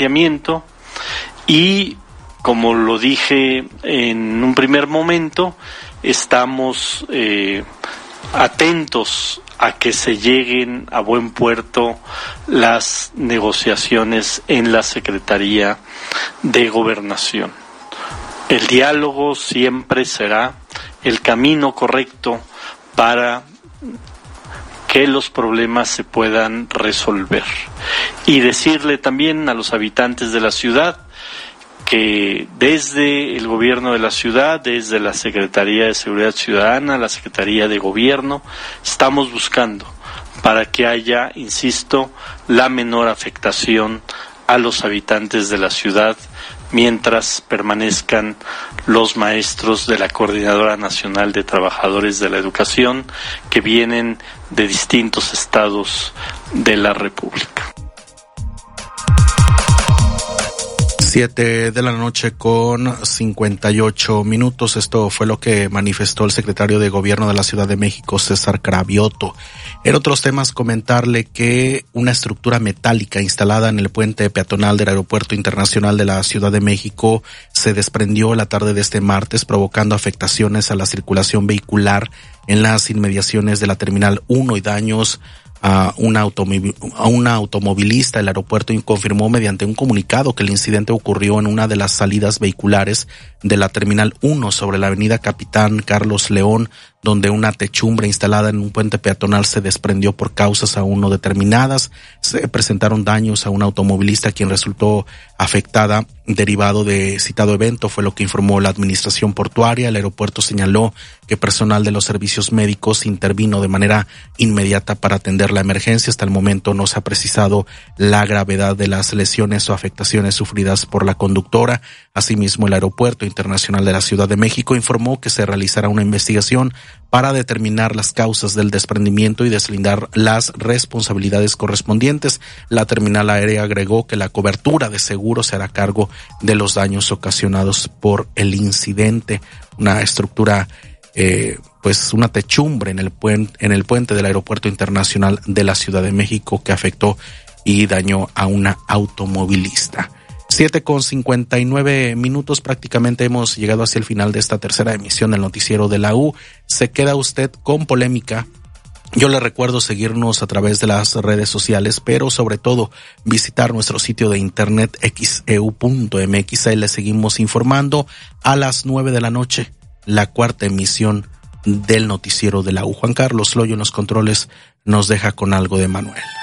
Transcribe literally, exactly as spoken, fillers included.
planteamiento y, como lo dije en un primer momento, estamos eh, atentos a que se lleguen a buen puerto las negociaciones en la Secretaría de Gobernación. El diálogo siempre será el camino correcto para que los problemas se puedan resolver. Y decirle también a los habitantes de la ciudad que desde el gobierno de la ciudad, desde la Secretaría de Seguridad Ciudadana, la Secretaría de Gobierno, estamos buscando para que haya, insisto, la menor afectación a los habitantes de la ciudad mientras permanezcan los maestros de la Coordinadora Nacional de Trabajadores de la Educación que vienen de distintos estados de la República. Siete de la noche con cincuenta y ocho minutos. Esto fue lo que manifestó el secretario de Gobierno de la Ciudad de México, César Cravioto. En otros temas, comentarle que una estructura metálica instalada en el puente peatonal del Aeropuerto Internacional de la Ciudad de México se desprendió la tarde de este martes, provocando afectaciones a la circulación vehicular en las inmediaciones de la Terminal uno y daños a una, automovi- a una automovilista. El aeropuerto confirmó mediante un comunicado que el incidente ocurrió en una de las salidas vehiculares de la Terminal uno sobre la avenida Capitán Carlos León, donde una techumbre instalada en un puente peatonal se desprendió por causas aún no determinadas. Se presentaron daños a una automovilista quien resultó afectada derivado de citado evento, fue lo que informó la administración portuaria. El aeropuerto señaló que personal de los servicios médicos intervino de manera inmediata para atender la emergencia. Hasta el momento no se ha precisado la gravedad de las lesiones o afectaciones sufridas por la conductora. Asimismo, el Aeropuerto Internacional de la Ciudad de México informó que se realizará una investigación para determinar las causas del desprendimiento y deslindar las responsabilidades correspondientes. La terminal aérea agregó que la cobertura de seguro se hará cargo de los daños ocasionados por el incidente. Una estructura, eh, pues una techumbre en el puente, en el puente del Aeropuerto Internacional de la Ciudad de México que afectó y dañó a una automovilista. Siete con cincuenta y nueve minutos, prácticamente hemos llegado hacia el final de esta tercera emisión del noticiero de la U. Se queda usted con polémica. Yo le recuerdo seguirnos a través de las redes sociales, pero sobre todo visitar nuestro sitio de internet x e u punto m x. Ahí le seguimos informando a las nueve de la noche, la cuarta emisión del noticiero de la U. Juan Carlos Loyo en los controles nos deja con algo de Manuel.